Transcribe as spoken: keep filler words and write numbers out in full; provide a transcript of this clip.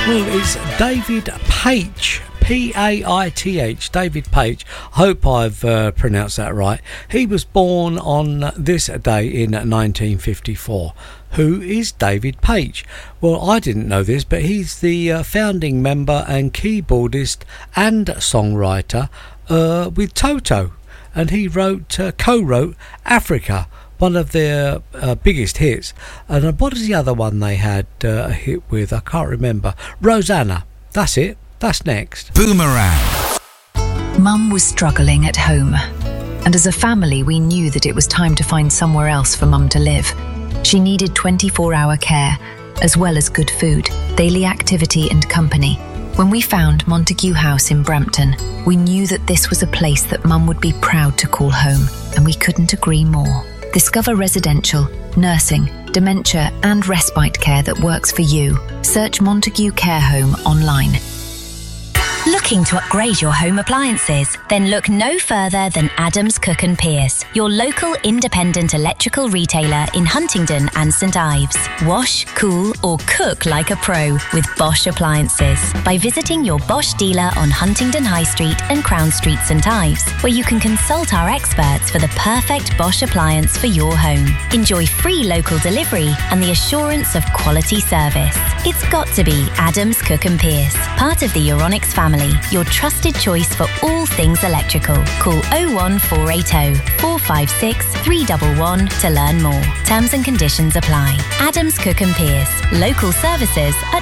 Well, it's David Paich, P A I T H, David Paich. I hope I've uh, pronounced that right. He was born on this day in nineteen fifty-four. Who is David Paich? Well, I didn't know this, but he's the uh, founding member and keyboardist and songwriter uh, with Toto. And he wrote, uh, co-wrote Africa, one of their uh, biggest hits. And uh, what is the other one they had uh, a hit with? I can't remember. Rosanna. That's it. That's next. Boomerang. Mum was struggling at home. And as a family, we knew that it was time to find somewhere else for Mum to live. She needed twenty-four hour care, as well as good food, daily activity and company. When we found Montague House in Brampton, we knew that this was a place that Mum would be proud to call home, and we couldn't agree more. Discover residential, nursing, dementia and respite care that works for you. Search Montague Care Home online. Looking to upgrade your home appliances? Then look no further than Adams Cook and Pierce, your local independent electrical retailer in Huntingdon and St Ives. Wash, cool or cook like a pro with Bosch appliances by visiting your Bosch dealer on Huntingdon High Street and Crown Street St Ives, where you can consult our experts for the perfect Bosch appliance for your home. Enjoy free local delivery and the assurance of quality service. It's got to be Adams Cook and Pierce, part of the Euronics family. Your trusted choice for all things electrical. Call oh one four eight oh, four five six, three one one to learn more. Terms and conditions apply. Adams Cook and Pierce. Local services at